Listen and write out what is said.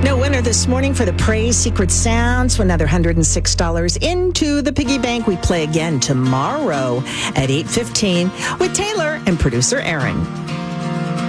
No winner this morning for the Praise Secret Sounds. Another $106 into the piggy bank. We play again tomorrow at 8:15 with Taylor and producer Aaron.